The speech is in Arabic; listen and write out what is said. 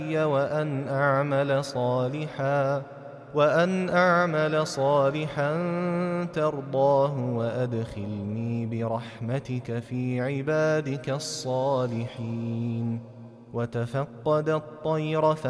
وأن أعمل صالحا ترضاه وأدخلني برحمتك في عبادك الصالحين. وتفقد الطير